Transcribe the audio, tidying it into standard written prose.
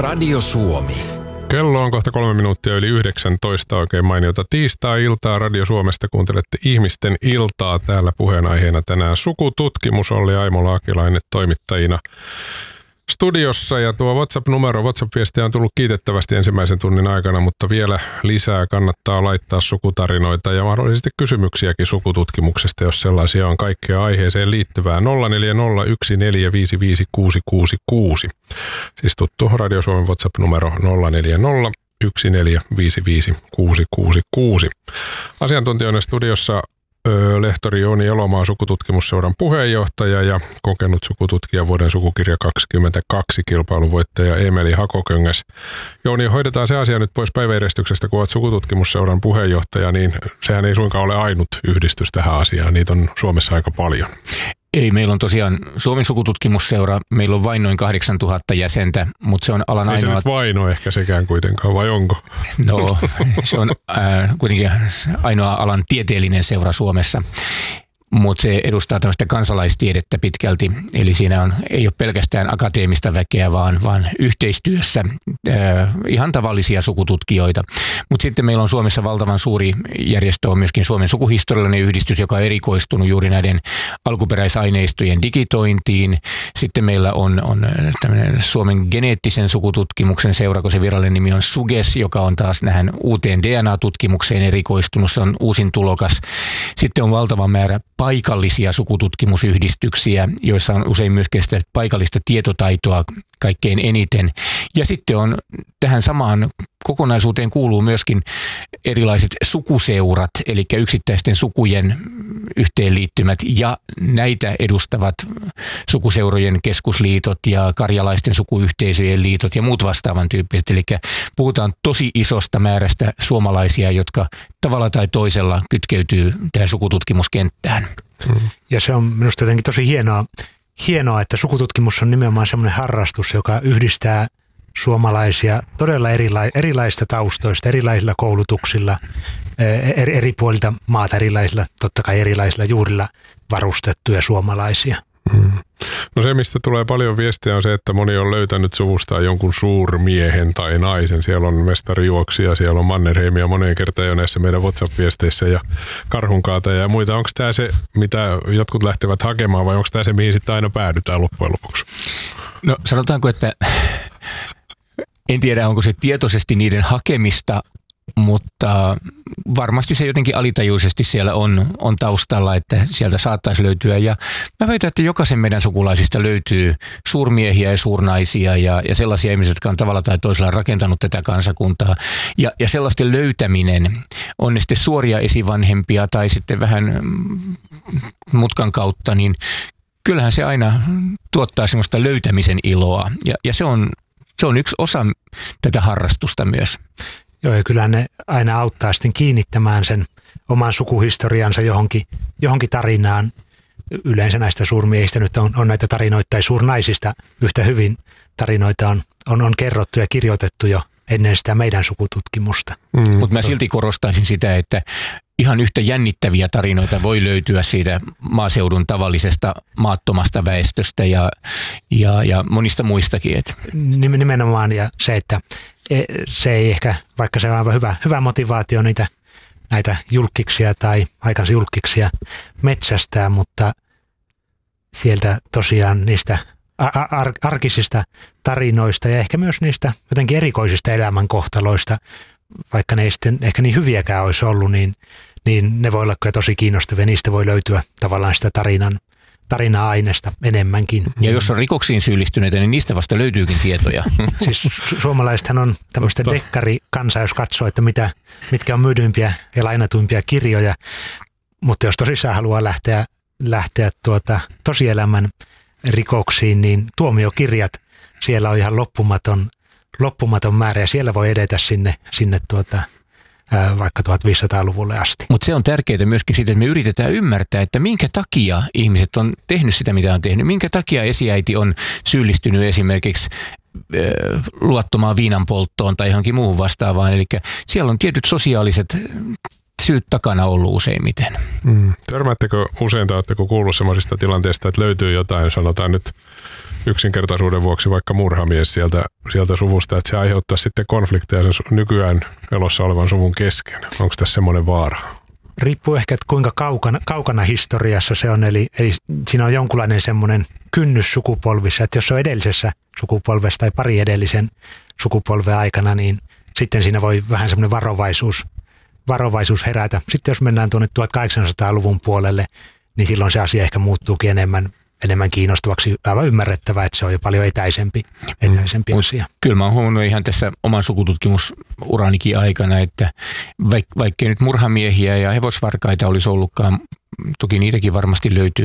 Radio Suomi. Kello on kohta 3 minuuttia yli 19. Oikein mainiota tiistai-iltaa Radio Suomesta. Kuuntelette Ihmisten iltaa. Täällä puheenaiheena tänään sukututkimus. Olli Aimola Akilainen toimittajina studiossa. Ja tuo WhatsApp-viestiä on tullut kiitettävästi ensimmäisen tunnin aikana, mutta vielä lisää kannattaa laittaa sukutarinoita ja mahdollisesti kysymyksiäkin sukututkimuksesta, jos sellaisia on kaikkea aiheeseen liittyvää. 0401455666. Siis tuttu Radio Suomen WhatsApp-numero 0401455666. Asiantuntijoina studiossa lehtori Jouni Elomaa, sukututkimusseuran puheenjohtaja, ja kokenut sukututkija vuoden sukukirja 22 kilpailuvoittaja Eemeli Hakoköngäs. Jouni, hoidetaan se asia nyt pois päiväjärjestyksestä, kun olet sukututkimussseuran puheenjohtaja, niin sehän ei suinkaan ole ainut yhdistys tähän asiaan. Niitä on Suomessa aika paljon. Ei, meillä on tosiaan Suomen sukututkimusseura, meillä on vain noin 8000 jäsentä, mutta se on alan ainoa... Ei se nyt vain ole ehkä sekään kuitenkaan, vai onko? No, se on kuitenkin ainoa alan tieteellinen seura Suomessa, mutta se edustaa tämmöistä kansalaistiedettä pitkälti, eli siinä ei ole pelkästään akateemista väkeä, vaan yhteistyössä ihan tavallisia sukututkijoita. Mutta sitten meillä on Suomessa valtavan suuri järjestö, on myöskin Suomen sukuhistoriallinen yhdistys, joka on erikoistunut juuri näiden alkuperäisaineistojen digitointiin. Sitten meillä on tämmöinen Suomen geneettisen sukututkimuksen seura, kun se virallinen nimi on SUGES, joka on taas nähän uuteen DNA-tutkimukseen erikoistunut, se on uusin tulokas. Sitten on valtava määrä paikallisia sukututkimusyhdistyksiä, joissa on usein myöskin sitä paikallista tietotaitoa kaikkein eniten. Ja sitten on tähän samaan kokonaisuuteen kuuluu myöskin erilaiset sukuseurat, eli yksittäisten sukujen yhteenliittymät, ja näitä edustavat sukuseurojen keskusliitot ja karjalaisten sukuyhteisöjen liitot ja muut vastaavan tyyppiset. Eli puhutaan tosi isosta määrästä suomalaisia, jotka tavalla tai toisella kytkeytyy tähän sukututkimuskenttään. Ja se on minusta jotenkin tosi hienoa, että sukututkimus on nimenomaan semmoinen harrastus, joka yhdistää suomalaisia todella erilaisista taustoista, erilaisilla koulutuksilla, eri puolilta maata, totta kai erilaisilla juurilla varustettuja suomalaisia. No se, mistä tulee paljon viestiä, on se, että moni on löytänyt suvustaan jonkun suurmiehen tai naisen. Siellä on mestarijuoksija, siellä on Mannerheimia moneen kertaan jo näissä meidän WhatsApp-viesteissä ja Karhunkaata ja muita. Onko tämä se, mitä jotkut lähtevät hakemaan, vai onko tämä se, mihin sitten aina päädytään loppujen lopuksi? No sanotaanko, että en tiedä, onko se tietoisesti niiden hakemista, mutta varmasti se jotenkin alitajuisesti siellä on taustalla, että sieltä saattaisi löytyä. Ja mä väitän, että jokaisen meidän sukulaisista löytyy suurmiehiä ja suurnaisia ja sellaisia ihmisiä, jotka on tavalla tai toisella rakentanut tätä kansakuntaa. Ja sellaisten löytäminen, on ne sitten suoria esivanhempia tai sitten vähän mutkan kautta, niin kyllähän se aina tuottaa semmoista löytämisen iloa. Ja se on yksi osa tätä harrastusta myös. Joo, ja kyllä ne aina auttaa sitten kiinnittämään sen oman sukuhistoriansa johonkin tarinaan. Yleensä näistä suurmiehistä nyt on näitä tarinoita, tai suurnaisista yhtä hyvin tarinoita on kerrottu ja kirjoitettu jo ennen sitä meidän sukututkimusta. Mutta mä silti korostaisin sitä, että ihan yhtä jännittäviä tarinoita voi löytyä siitä maaseudun tavallisesta maattomasta väestöstä ja monista muistakin. Nimenomaan, ja se, että se ei ehkä, vaikka se on aivan hyvä motivaatio näitä julkkiksia tai aikaisjulkkiksia metsästää, mutta sieltä tosiaan niistä arkisista tarinoista ja ehkä myös niistä jotenkin erikoisista elämänkohtaloista, vaikka ne ei sitten ehkä niin hyviäkään olisi ollut, niin ne voi olla kyllä tosi kiinnostavia. Niistä voi löytyä tavallaan sitä tarina-aineesta enemmänkin. Ja jos on rikoksiin syyllistyneitä, niin niistä vasta löytyykin tietoja. Siis suomalaisethan on tämmöistä dekkarikansaa, jos katsoo, että mitkä on myydympiä ja lainatuimpia kirjoja. Mutta jos tosissaan haluaa lähteä tosielämän rikoksiin, niin tuomiokirjat, siellä on ihan loppumaton määrä ja siellä voi edetä sinne vaikka 1500-luvulle asti. Mutta se on tärkeää myöskin siitä, että me yritetään ymmärtää, että minkä takia ihmiset on tehnyt sitä, mitä on tehnyt. Minkä takia esiäiti on syyllistynyt esimerkiksi luvattomaan viinanpolttoon tai johonkin muuhun vastaavaan. Eli siellä on tietyt sosiaaliset syyt takana ollut useimmiten. Törmäättekö usein tai oletteko kuullut sellaisista tilanteista, että löytyy jotain, sanotaan nyt yksinkertaisuuden vuoksi vaikka murhamies sieltä suvusta, että se aiheuttaa sitten konflikteja sen nykyään elossa olevan suvun kesken. Onko tässä semmoinen vaara? Riippuu ehkä, että kuinka kaukana historiassa se on, eli siinä on jonkunlainen semmoinen kynnys sukupolvissa, että jos se on edellisessä sukupolvessa tai pari edellisen sukupolven aikana, niin sitten siinä voi vähän semmoinen varovaisuus herätä. Sitten jos mennään tuonne 1800-luvun puolelle, niin silloin se asia ehkä muuttuukin enemmän kiinnostavaksi. Aivan ymmärrettävää, että se on jo paljon etäisempi asia. Kyllä mä oon huomannut ihan tässä oman sukututkimusuranikin aikana, että vaikkei nyt murhamiehiä ja hevosvarkaita olisi ollutkaan, toki niitäkin varmasti löytyy